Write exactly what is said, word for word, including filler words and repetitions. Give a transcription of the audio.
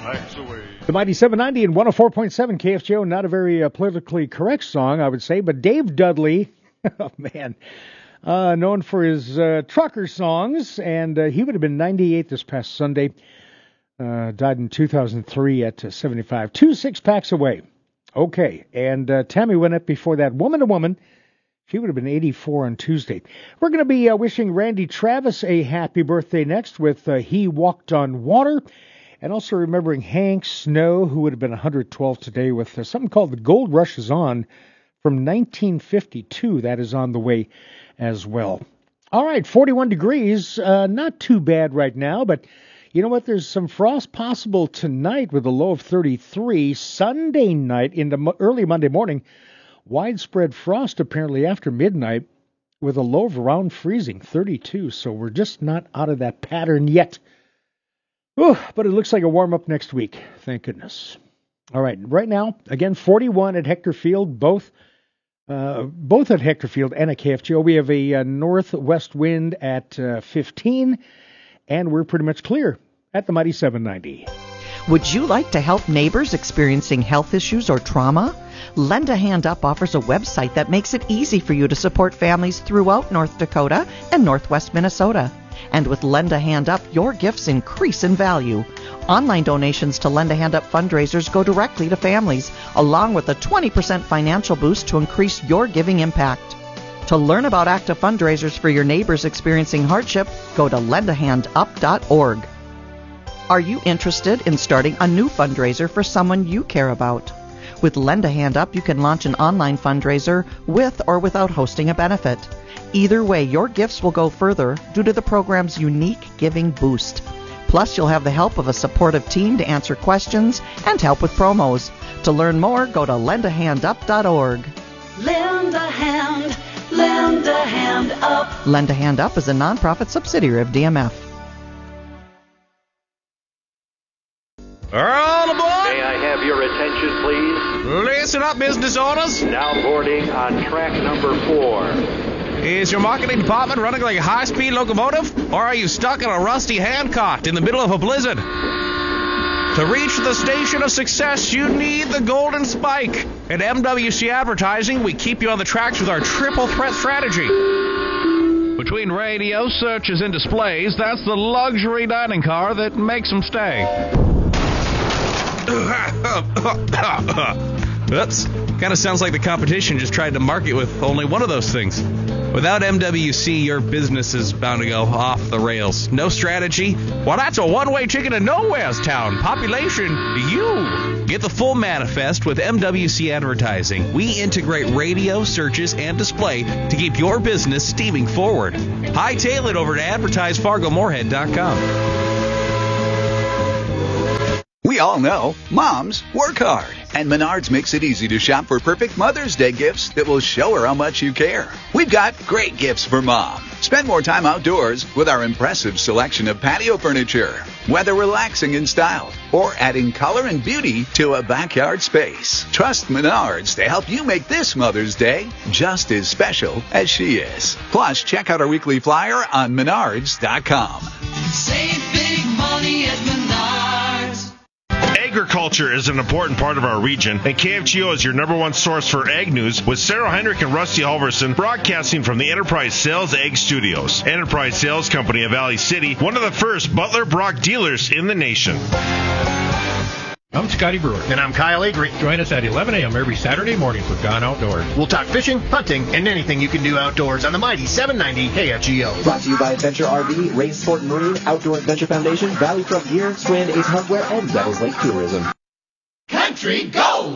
The Mighty seven ninety and one oh four point seven K F G O, not a very uh, politically correct song, I would say, but Dave Dudley, oh man, uh, known for his uh, trucker songs, and uh, he would have been ninety-eight this past Sunday, uh, died in two thousand three at uh, seventy-five, two six-packs away. Okay, and uh, Tammy went up before that, Woman to Woman. She would have been eighty-four on Tuesday. We're going to be uh, wishing Randy Travis a happy birthday next with uh, He Walked on Water, and also remembering Hank Snow, who would have been one hundred twelve today, with uh, something called The Gold Rush is On from nineteen fifty-two. That is on the way as well. All right, forty-one degrees, uh, not too bad right now, but you know what? There's some frost possible tonight with a low of thirty-three. Sunday night into mo- early Monday morning, widespread frost apparently after midnight with a low of around freezing, thirty-two. So we're just not out of that pattern yet. Ooh, but it looks like a warm-up next week. Thank goodness. All right, right now, again, forty-one at Hector Field, both uh, both at Hector Field and at K F G O. We have a uh, northwest wind at uh, fifteen, and we're pretty much clear at the Mighty seven ninety. Would you like to help neighbors experiencing health issues or trauma? Lend a Hand Up offers a website that makes it easy for you to support families throughout North Dakota and Northwest Minnesota. And with Lend a Hand Up, your gifts increase in value. Online donations to Lend a Hand Up fundraisers go directly to families, along with a twenty percent financial boost to increase your giving impact. To learn about active fundraisers for your neighbors experiencing hardship, go to lend a hand up dot org. Are you interested in starting a new fundraiser for someone you care about? With Lend a Hand Up, you can launch an online fundraiser with or without hosting a benefit. Either way, your gifts will go further due to the program's unique giving boost. Plus, you'll have the help of a supportive team to answer questions and help with promos. To learn more, go to lend a hand up dot org. Lend a hand, lend a hand up. Lend a Hand Up is a nonprofit subsidiary of D M F. All aboard! May I have your attention, please? Listen up, business owners. Now boarding on track number four. Is your marketing department running like a high-speed locomotive? Or are you stuck in a rusty handcart in the middle of a blizzard? To reach the station of success, you need the golden spike. At M W C Advertising, we keep you on the tracks with our triple threat strategy. Between radio, searches, and displays, that's the luxury dining car that makes them stay. Oops. Kind of sounds like the competition just tried to market with only one of those things. Without M W C, your business is bound to go off the rails. No strategy? Well, that's a one-way ticket to nowhere's town. Population, you. Get the full manifest with M W C Advertising. We integrate radio, searches, and display to keep your business steaming forward. Hightail it over to advertise fargo moorhead dot com. We all know moms work hard, and Menards makes it easy to shop for perfect Mother's Day gifts that will show her how much you care. We've got great gifts for Mom. Spend more time outdoors with our impressive selection of patio furniture, whether relaxing in style or adding color and beauty to a backyard space. Trust Menards to help you make this Mother's Day just as special as she is. Plus, check out our weekly flyer on menards dot com. Save big money at Menards. Agriculture is an important part of our region, and K F G O is your number one source for ag news, with Sarah Heinrich and Rusty Halverson broadcasting from the Enterprise Sales Ag Studios. Enterprise Sales Company of Valley City, one of the first Butler Brock dealers in the nation. I'm Scotty Brewer. And I'm Kyle Agri. Join us at eleven a.m. every Saturday morning for Gone Outdoors. We'll talk fishing, hunting, and anything you can do outdoors on the mighty seven ninety K F G O. Brought to you by Adventure R V, Ray Sport and Marine, Outdoor Adventure Foundation, Valley Truck Gear, Strand Ace Hardware, and Devils Lake Tourism. Country Go!